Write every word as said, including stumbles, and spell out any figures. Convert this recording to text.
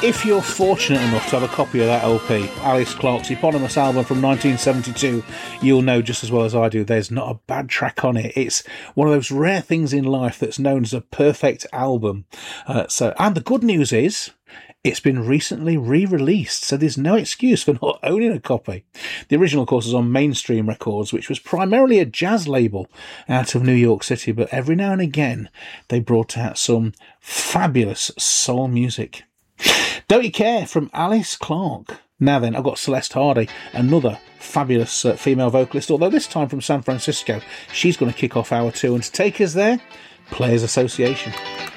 If you're fortunate enough to have a copy of that L P, Alice Clark's eponymous album from nineteen seventy-two, you'll know just as well as I do there's not a bad track on it. It's one of those rare things in life that's known as a perfect album. Uh, so, and the good news is, it's been recently re-released, so there's no excuse for not owning a copy. The original, of course, was on Mainstream Records, which was primarily a jazz label out of New York City, but every now and again they brought out some fabulous soul music. Don't You Care from Alice Clark. Now then, I've got Celeste Hardy, another fabulous uh, female vocalist, although this time from San Francisco. She's going to kick off hour two, and to take us there, Players Association.